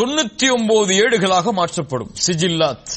99 ஏடுகளாக மாற்றப்படும். சிஜில்லாத்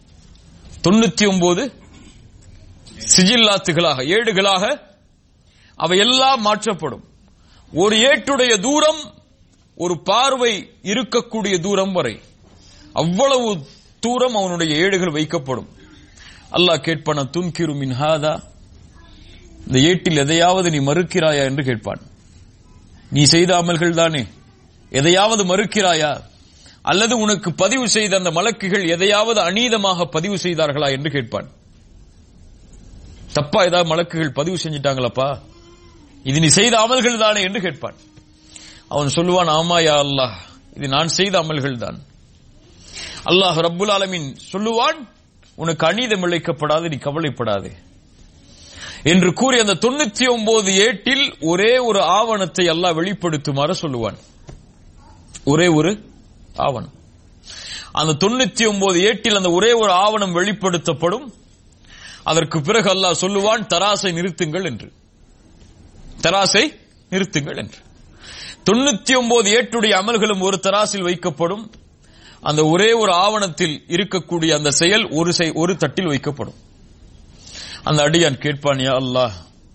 99 சிஜில்லாத்துகளாக, ஏடுகளாக அவையெல்லாம் மாற்றப்படும். ஒரு ஏட்டுடைய தூரம் ஒரு பார்வை இருக்கக்கூடிய தூரம் வரை, அவ்வளவு தூரம் அவனுடைய ஏடுகள் வைக்கப்படும். அல்லாஹ் கேட்பான, துன்கிரு மின் ஹாதா, இந்த ஏட்டில் எதையாவது நீ மறுக்கிறாயா என்று கேட்பான். நீ செய்த அமல்கள் தானே, எதையாவது மறுக்கிறாயா? அல்லது உனக்கு பதிவு செய்த அந்த மலக்குகள் எதையாவது அநீதமாக பதிவு செய்தார்களா என்று கேட்பான். தப்பா ஏதாவது மலக்குகள் பதிவு செஞ்சிட்டாங்களப்பா, இது நீ செய்த அமல்கள் தானே என்று கேட்பான். அவன் சொல்லுவான், ஆமா யா அல்லாஹ், இது நான் செய்த அமல்கள் தான். அல்லாஹ் ரப்புல் ஆலமீன் சொல்லுவான், உனக்கு அநீதம் இழைக்கப்படாது, நீ கவலைப்படாதே என்று கூறி அந்த 99 ஏட்டில் ஒரே ஒரு ஆவணத்தை அல்லாஹ் வெளிப்படுத்துமாறு சொல்லுவான். ஒரே ஒரு ஆவணம். அந்த 99 ஏட்டில் அந்த ஒரே ஒரு ஆவணம் வெளிப்படுத்தப்படும். அதற்கு பிறகு அல்லாஹ் சொல்லுவான், தராசை நிறுத்துங்கள் என்று. தராசை நிறுத்துங்கள் என்று. 99 ஏட்டுடைய அமல்களும் ஒரு தராசில் வைக்கப்படும். அந்த ஒரே ஒரு ஆவணத்தில் இருக்கக்கூடிய அந்த செயல் ஒரு தட்டில் வைக்கப்படும். அந்த அடியான் கேட்பான், யா அல்லாஹ்,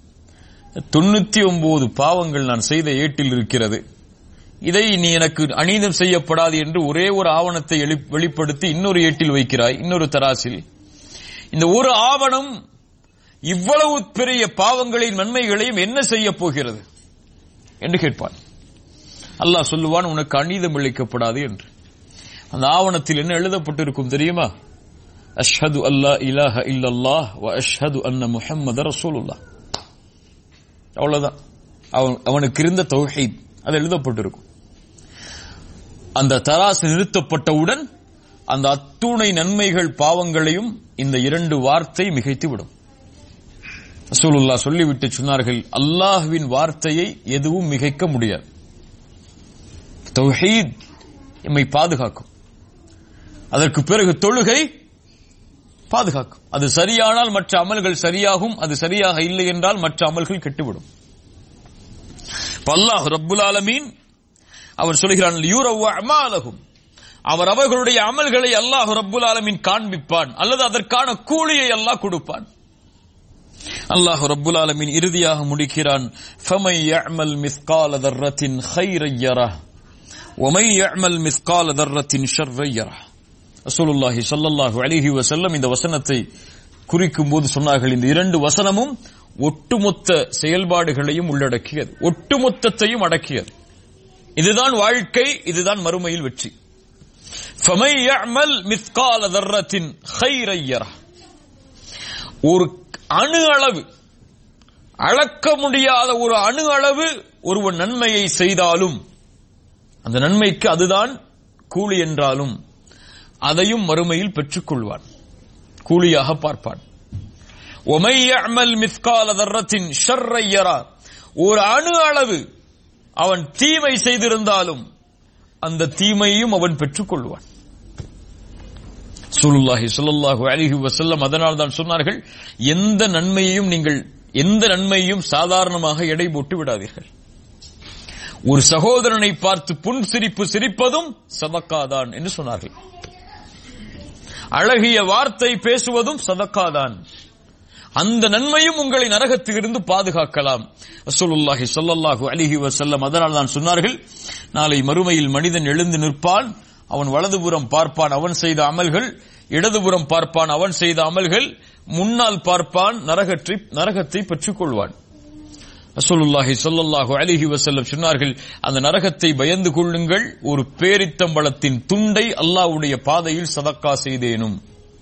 99 பாவங்கள் நான் செய்த ஏட்டில் இருக்கிறது, இதை நீ எனக்கு அநீதம் செய்யப்படாது என்று ஒரே ஒரு ஆவணத்தை வெளிப்படுத்தி இன்னொரு ஏட்டில் வைக்கிறாய், இன்னொரு தராசில். இந்த ஒரு ஆவணம் இவ்வளவு பெரிய பாவங்களின் நன்மைகளையும் என்ன செய்ய போகிறது என்று கேட்பான். அல்லாஹ் சொல்லுவான், உனக்கு அநீதம் இழைக்கப்படாது என்று. அந்த ஆவணத்தில் என்ன எழுதப்பட்டிருக்கும் தெரியுமா? அஷ்ஹது அல்லா இலாஹ இல்லல்லாஹ் வ அஷ்ஹது அன்ன முஹம்மத ரசூலுல்லாஹ். அவ்வளவுதான் அவனுக்கு இருந்த தௌஹீத், அது எழுதப்பட்டிருக்கும். அந்த தராசு நிறுத்தப்பட்டவுடன் அந்த அத்துணை நன்மைகள் பாவங்களையும் இந்த 2 வார்த்தை மிகைத்துவிடும். ரசூலுல்லாஹ் சொல்லிவிட்டு சொன்னார்கள், அல்லாஹ்வின் வார்த்தையை எதுவும் மிகைக்க முடியாது. தௌஹீத் எம்மை பாதுகாக்கும். அதற்கு பிறகு தொழுகை பாதுகாக்கும். அது சரியானால் மற்ற அமல்கள் சரியாகும், அது சரியாக இல்லை என்றால் மற்ற அமல்கள் கெட்டுவிடும். அல்லாஹ் ரப்புல் ஆலமீன் அவர் சொல்கிறான், லியுரவ் அமாலஹும், அவர் அவர்களுடைய அமல்களை அல்லாஹ் ரப்புல் ஆலமீன் காண்பிப்பான், அல்லது அதற்கான கூலியை அல்லாஹ் கொடுப்பான். அல்லாஹ் ரப்புல் ஆலமீன் இறுதியாக முடிக்கிறான், ஃபமை யஅமல் மிஸ்கால தர்ரத்தின் கைரன் யரஹ் வமை யஅமல் மிஸ்கால தர்ரத்தின் ஷர்ரன் யரஹ். ரசூலுல்லாஹி ஸல்லல்லாஹு அலைஹி வஸல்லம் இந்த வசனத்தை குறிக்கும் போது சொன்னார்கள், இந்த 2 வசனமும் ஒட்டுமொத்த செயல்பாடுகளையும் உள்ளடக்கியது, ஒட்டுமொத்தத்தையும் அடக்கியது. இதுதான் வாழ்க்கை, இதுதான் மறுமையில் வெற்றி. ஃபமை யஅமல் மிஸ்கால தர்ரத்தின் கைரன் யரஹ். ஒரு அணு அளவு, அளக்க முடியாத ஒரு அணு அளவு ஒருவன் நன்மையை செய்தாலும், அந்த நன்மைக்கு அதுதான் கூலி என்றாலும் அதையும் மறுமையில் பெற்றுக் கொள்வான், கூலியாக பார்ப்பான். ஒமை யஅமல் மிஸ்கால தர்ரத்தின் ஷர்ரன் யரஹ். ஒரு அணு அளவு அவன் தீமை செய்திருந்தாலும் அந்த தீமையும் அவன் பெற்றுக் கொள்வான். ரசூலுல்லாஹி ஸல்லல்லாஹு அலைஹி வஸல்லம் அதனால் தான் சொன்னார்கள், எந்த நன்மையையும் சாதாரணமாக எடை போட்டு விடாதீர்கள். ஒரு சகோதரனை பார்த்து புன் சிரிப்பு சிரிப்பதும் சதக்காதான் என்று சொன்னார்கள். அழகிய வார்த்தை பேசுவதும் சதக்காதான். அந்த நன்மையும் உங்களை நரகத்திலிருந்து பாதுகாக்கலாம். ரசூலுல்லாஹி ஸல்லல்லாஹு அலைஹி வஸல்லம் அதனால் தான் சொன்னார்கள், நாளை மறுமையில் மனிதன் எழுந்து நிற்பான், அவன் வலதுபுறம் பார்ப்பான் அவன் செய்த அமல்கள், இடதுபுறம் பார்ப்பான் அவன் செய்த அமல்கள், முன்னால் பார்ப்பான் நரகத்தை பெற்றுக் கொள்வான். ரசூலுல்லாஹி ஸல்லல்லாஹு அலைஹி வஸல்லம் சொன்னார்கள், அந்த நரகத்தை பயந்து கொள்ளுங்கள், ஒரு பேரித்தம்பழத்தின் துண்டை அல்லாஹ்வுடைய பாதையில் சதக்கா செய்தேனும்.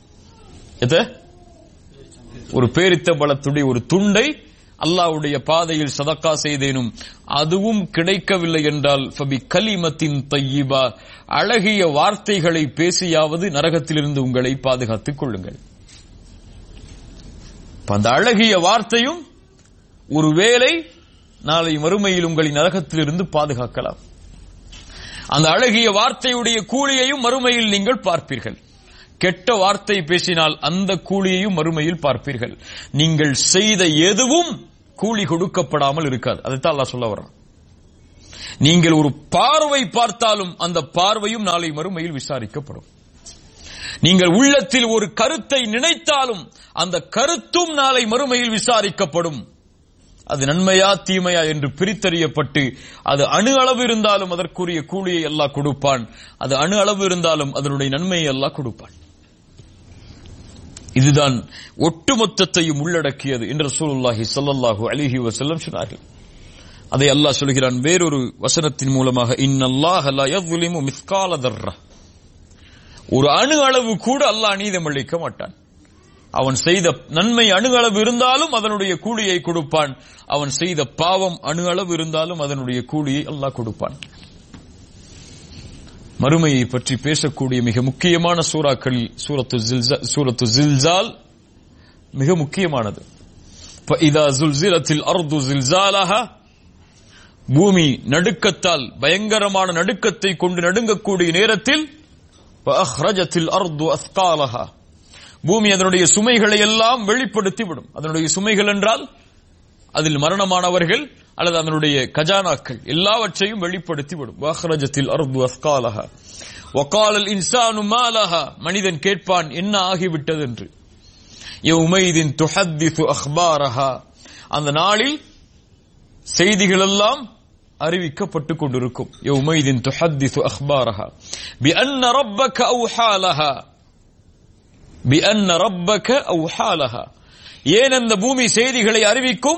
ஒரு பேரித்தம்பழத்துடைய ஒரு துண்டை அல்லாஹ்வுடைய பாதையில் சதக்கா செய்தேனும், அதுவும் கிடைக்கவில்லை என்றால் ஃபபி கலிமத்தின் தய்யிபா, அழகிய வார்த்தைகளை பேசியாவது நரகத்திலிருந்து உங்களை பாதுகாத்துக் கொள்ளுங்கள். அந்த அழகிய வார்த்தையும் ஒருவேளை நாளை மறுமையில் உங்களை நரகத்திலிருந்து பாதுகாக்கலாம். அந்த அழகிய வார்த்தையுடைய கூலியையும் மறுமையில் நீங்கள் பார்ப்பீர்கள். கெட்ட வார்த்தை பேசினால் அந்த கூலியையும் மறுமையில் பார்ப்பீர்கள். நீங்கள் செய்த எதுவும் கூலி கொடுக்கப்படாமல் இருக்காது. அதைத்தான் அல்லாஹ் சொல்ல வர்றான். நீங்கள் ஒரு பார்வை பார்த்தாலும் அந்த பார்வையும் நாளை மறுமையில் விசாரிக்கப்படும். நீங்கள் உள்ளத்தில் ஒரு கருத்தை நினைத்தாலும் அந்த கருத்தும் நாளை மறுமையில் விசாரிக்கப்படும். அது நன்மையா தீமையா என்று பிரித்தறியப்பட்டு அது அணு அளவு இருந்தாலும் அதற்குரிய கூலியை அல்லாஹ் கொடுப்பான், அது அணு அளவு இருந்தாலும் அதனுடைய நன்மையை அல்லாஹ் கொடுப்பான். இதுதான் ஒட்டுமொத்தத்தையும் உள்ளடக்கியது என்று ரசூலுல்லாஹி ஸல்லல்லாஹு அலைஹி வஸல்லம் சொன்னார்கள். அதை அல்லாஹ் சொல்கிறான் வேறொரு வசனத்தின் மூலமாக, இன்னல்லாஹ லா யظ்லிமு மிஸ்கால தர்ரா. ஒரு அணு அளவு கூட அல்லாஹ் நீதம் அளிக்க மாட்டான். அவன் செய்த நன்மை அணு அளவு இருந்தாலும் அதனுடைய கூலியை கொடுப்பான், அவன் செய்த பாவம் அணு அளவு இருந்தாலும் அதனுடைய கூலியை அல்லாஹ் கொடுப்பான். மறுமையை பற்றி பேசக்கூடிய மிக முக்கியமான சூறாக்களில் சூரத்து ஜில்சால் மிக முக்கியமானது. فَإِذَا زُلْزِلَتِ الْأَرْضُ زِلْزَالَهَا, பூமி நடுக்கத்தால் பயங்கரமான நடுக்கத்தை கொண்டு நடுங்கக்கூடிய நேரத்தில் وَأَخْرَجَتِ الْأَرْضُ أَثْقَالَهَا, பூமி அதனுடைய சுமைகளை எல்லாம் வெளிப்படுத்திவிடும். அதனுடைய சுமைகள் என்றால் அதில் மரணமானவர்கள் அல்லது அதனுடைய கஜானாக்கள் எல்லாவற்றையும் வெளிப்படுத்திவிடும். وَأَخْرَجَتِ الْأَرْضُ أَثْقَالَهَا وَقَالَ الْإِنسَانُ مَا لَهَا, மனிதன் கேட்பான் என்ன ஆகிவிட்டது என்று. يَوْمَئِذٍ تُحَدِّثُ أَخْبَارَهَا, அந்த நாளில் செய்திகள் எல்லாம் அறிவிக்கப்பட்டுக் கொண்டிருக்கும். يَوْمَئِذٍ تُحَدِّثُ أَخْبَارَهَا بِأَنَّ رَبَّكَ أَوْحَى لَهَا بِأَنَّ رَبَّكَ أَوْحَى لَهَا. ஏன் அந்த பூமி செய்திகளை அறிவிக்கும்?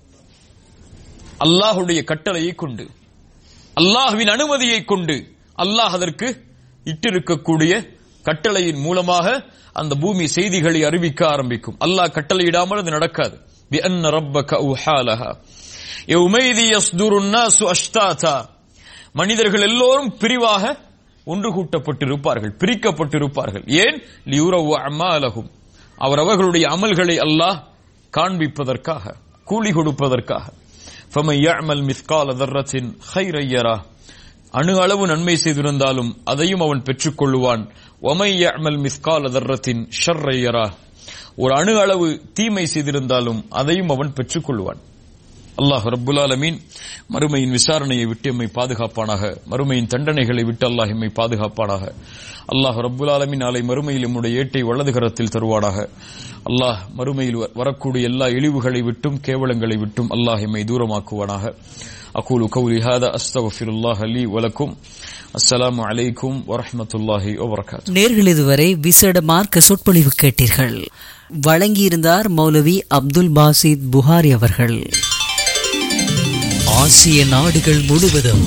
அல்லாஹ்வுடைய கட்டளையை கொண்டு, அல்லாஹ்வின் அனுமதியை கொண்டு, அல்லாஹ் அதற்கு இட்டிருக்கக்கூடிய கட்டளையின் மூலமாக அந்த பூமி செய்திகளை அறிவிக்க ஆரம்பிக்கும். அல்லாஹ் கட்டளையிடாமல் அது நடக்காது. بِأَنَّ رَبَّكَ أَوْحَى لَهَا يَوْمَئِذٍ يَصْدُرُ النَّاسُ أَشْتَاتًا, மனிதர்கள் எல்லோரும் பிரிவாக ஒன்று கூட்டப்பட்டிருப்பார்கள், பிரிக்கப்பட்டிருப்பார்கள். ஏன்? லியுரவு அமாலஹும், அவர்களுடைய அமல்களை அல்லாஹ் காண்பிப்பதற்காக, கூலி கொடுப்பதற்காக. فَمَن يَعْمَلْ مِثْقَالَ ذَرَّةٍ خَيْرًا يَرَهُ, அணு அளவு நன்மை செய்திருந்தாலும் அதையும் அவன் பெற்றுக் கொள்ளுவான். وَمَن يَعْمَلْ مِثْقَالَ ذَرَّةٍ شَرًّا يَرَهُ, ஒரு அணு அளவு தீமை செய்திருந்தாலும் அதையும் அவன் பெற்றுக் கொள்வான். அல்லாஹ் ரப்புல் ஆலமீன் மறுமையின் விசாரணையை விட்டு எம்மை பாதுகாப்பானாக, மறுமையின் தண்டனைகளை விட்டு அல்லாஹ் எம்மை பாதுகாப்பானாக. அல்லாஹ் ரப்புல் ஆலமீன் நாளை மறுமையில் எம்முடைய ஏட்டை வலது கரத்தில் தருவானாக. அல்லாஹ் மறுமையில் வரக்கூடிய எல்லா இழிவுகளை விட்டும் கேவலங்களை விட்டும் அல்லாஹ் எம்மை தூரமாக்குவானாக. அகூலு கௌலி ஹாதா அஸ்தக்ஃபிருல்லாஹ் லீ வ லக்கும். அஸ்ஸலாமு அலைக்கும் வரஹ்மத்துல்லாஹி வ பரகாத்துஹு. நேர்கள் இதுவரை விசேட மார்க்க சொற்பொழிவு கேட்டீர்கள். வழங்கியிருந்தார் மௌலவி அப்துல் பாசித் புகாரி அவர்கள். ஆசிய நாடுகள் முழுவதும்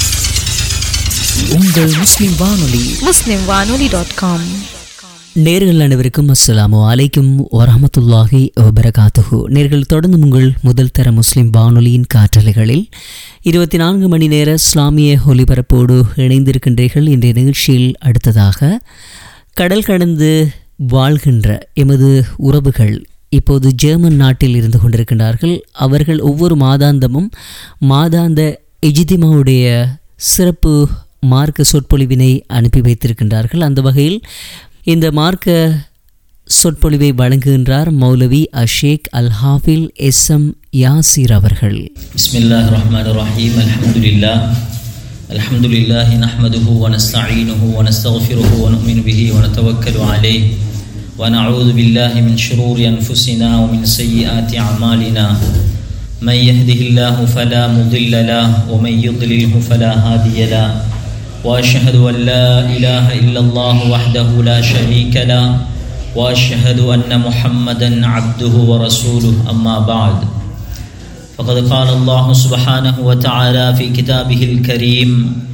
உங்கள் முஸ்லிம் வானொலி muslimwanoli.com. நேர்கள் அனைவருக்கும் அஸ்ஸலாமு அலைக்கும் வரஹ்மத்துல்லாஹி வபரகாத்துஹு. நேர்கள் தொடர்ந்து உங்கள் முதல் தர முஸ்லிம் வானொலியின் காற்றலைகளில் 24 மணி நேர இஸ்லாமிய ஒலிபரப்போடு இணைந்திருக்கின்றீர்கள். இன்றைய நிகழ்ச்சியில் அடுத்ததாக கடல் கடந்து வாழ்கின்ற எமது உறவுகள் இப்போது ஜெர்மன் நாட்டில் இருந்து கொண்டிருக்கின்றார்கள். அவர்கள் ஒவ்வொரு மாதாந்தமும் மாதாந்த இஜ்திமாவுடைய சிறப்பு மார்க்க சொற்பொழிவினை அனுப்பி வைத்திருக்கின்றார்கள். அந்த வகையில் இந்த மார்க்க சொற்பொழிவை வழங்குகின்றார் மௌலவி அஷேக் அல் ஹாஃபில் எஸ்எம் யாசிர் அவர்கள். பிஸ்மில்லாஹிர் ரஹ்மானிர் ரஹீம். அல்ஹம்துலில்லாஹி நஹ்மதுஹு வ நஸ்தஈனுஹு வ நஸ்தக்ஃபிருஹு வ நு'மினு பிஹி வ நதவக்கலு அலைஹி வ நஅஊது பில்லாஹி மின் ஷுரூரி அன்ஃபுஸினா வ மின் ஸய்யிஆத்தி அமாலினா. மன் யஹ்திஹில்லாஹு ஃபலா முضில்ல லஹு வ மன் யுضلில்ஹு ஃபலா ஹாதிய லஹு. وأشهد أن لا إله إلا الله وحده لا شريك له وأشهد أن محمدا عبده ورسوله. أما بعد، فقد قال الله سبحانه وتعالى في كتابه الكريم: